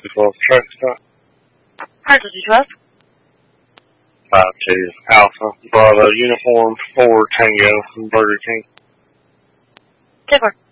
524 truck stop. Hi, this is Trust. 52 Alpha Bravo Uniform 4 Tango from Burger King. 10-4.